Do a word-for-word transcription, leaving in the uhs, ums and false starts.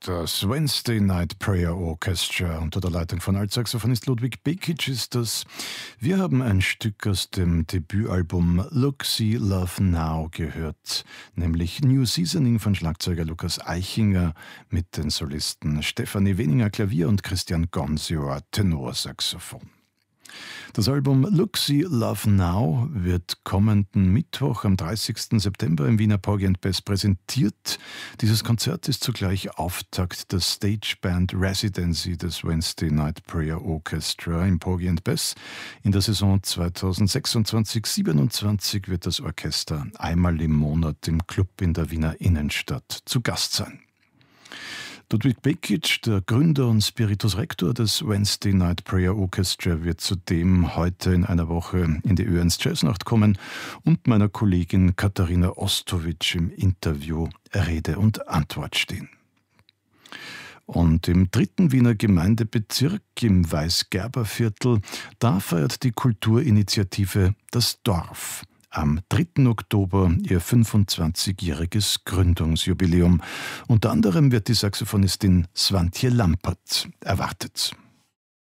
Das Wednesday Night Prayer Orchestra unter der Leitung von Altsaxophonist Ludwig Bekic ist das. Wir haben ein Stück aus dem Debütalbum Look, See, Love Now gehört, nämlich New Seasoning von Schlagzeuger Lukas Eichinger mit den Solisten Stefanie Weninger Klavier und Christian Gonsioa Tenorsaxophon. Das Album Look, See, Love Now wird kommenden Mittwoch am dreißigsten September im Wiener Porgy and Bess präsentiert. Dieses Konzert ist zugleich Auftakt der Stage Band Residency des Wednesday Night Prayer Orchestra im Porgy and Bess. In der Saison zweitausendsechsundzwanzig siebenundzwanzig wird das Orchester einmal im Monat im Club in der Wiener Innenstadt zu Gast sein. Ludwig Bekic, der Gründer und Spiritus Rector des Wednesday Night Prayer Orchestra, wird zudem heute in einer Woche in die Ö eins Jazznacht kommen und meiner Kollegin Katharina Ostowitsch im Interview Rede und Antwort stehen. Und im dritten Wiener Gemeindebezirk, im Weißgerberviertel, da feiert die Kulturinitiative Das Dorf am dritten Oktober ihr fünfundzwanzigjähriges Gründungsjubiläum. Unter anderem wird die Saxophonistin Swantje Lampert erwartet.